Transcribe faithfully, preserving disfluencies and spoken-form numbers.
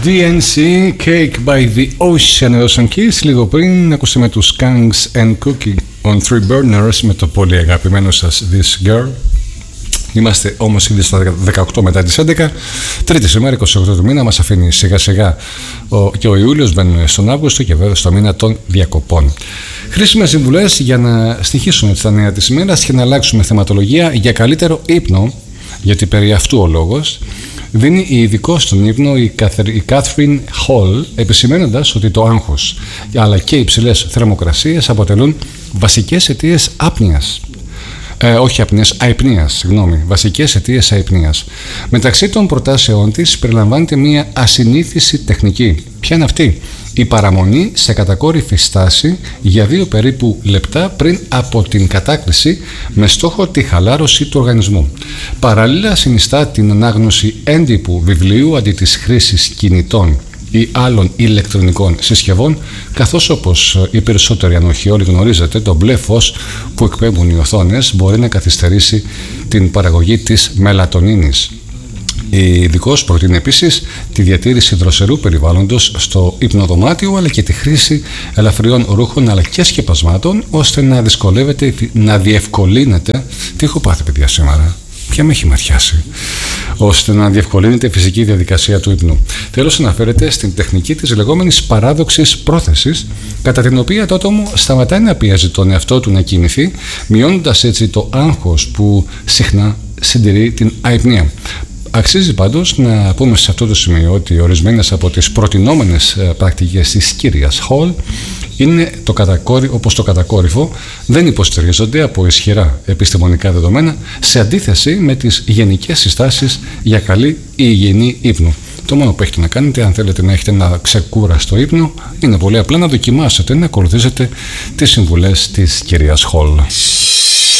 ντι εν σι, Cake by the Ocean Ocean Kiss. Λίγο πριν ακούσαμε τους Skunks and Cookie on Three Burners με το πολύ αγαπημένο σας This Girl. Είμαστε όμως ήδη στα δεκαοκτώ μετά τις έντεκα. Τρίτη σήμερα, είκοσι οκτώ του μήνα, μας αφήνει σιγά σιγά ο, και ο Ιούλιος, μπαίνουμε στον Αύγουστο και βέβαια στο μήνα των διακοπών. Χρήσιμες συμβουλές για να στοιχίσουμε τα νέα της ημέρας και να αλλάξουμε θεματολογία για καλύτερο ύπνο, γιατί περί αυτού ο λόγος. Δίνει η ειδικό στον ύπνο η Κάθριν Χολ, επισημαίνοντας ότι το άγχος αλλά και οι υψηλές θερμοκρασίες αποτελούν βασικές αιτίες άπνοιας. Ε, όχι απνίας, αϊπνίας, συγγνώμη, βασικές αιτίες αϊπνίας. Μεταξύ των προτάσεών της περιλαμβάνεται μια ασυνήθιση τεχνική. Ποια είναι αυτή? Η παραμονή σε κατακόρυφη στάση για δύο περίπου λεπτά πριν από την κατάκριση με στόχο τη χαλάρωση του οργανισμού. Παράλληλα συνιστά την ανάγνωση έντυπου βιβλίου αντί της χρήσης κινητών ή άλλων ηλεκτρονικών συσκευών, καθώς όπως οι περισσότεροι αν όχι όλοι γνωρίζετε, το μπλε φως που εκπέμπουν οι οθόνες μπορεί να καθυστερήσει την παραγωγή της μελατονίνης. Η ειδικός προτείνει επίσης τη διατήρηση δροσερού περιβάλλοντος στο υπνοδωμάτιο, αλλά και τη χρήση ελαφριών ρούχων αλλά και σκεπασμάτων, ώστε να δυσκολεύεται, να διευκολύνεται. Τι έχω πάθει, παιδιά, σήμερα? Ποια με έχει ματιάσει? Ώστε να διευκολύνεται η φυσική διαδικασία του ύπνου. Τέλος, αναφέρεται στην τεχνική της λεγόμενης παράδοξης πρόθεσης, κατά την οποία το άτομο σταματάει να πιέζει τον εαυτό του να κινηθεί, μειώνοντας έτσι το άγχος που συχνά συντηρεί την αϊπνία. Αξίζει πάντως να πούμε σε αυτό το σημείο ότι ορισμένες από τις προτινόμενες πρακτικές της κυρίας Χολ είναι το κατακόρυ, όπως το κατακόρυφο, δεν υποστηρίζονται από ισχυρά επιστημονικά δεδομένα, σε αντίθεση με τις γενικές συστάσεις για καλή ή υγιεινή ύπνο. Το μόνο που έχετε να κάνετε, αν θέλετε να έχετε ένα ξεκούραστο ύπνο, είναι πολύ απλά να δοκιμάσετε να ακολουθήσετε τις συμβουλές της κυρίας Χολ.